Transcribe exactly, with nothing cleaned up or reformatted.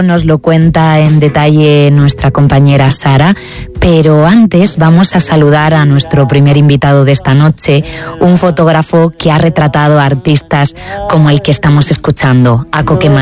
Nos lo cuenta en detalle nuestra compañera Sara, pero antes vamos a saludar a nuestro primer invitado de esta noche, un fotógrafo que ha retratado a artistas como el que estamos escuchando, a Coquemaya.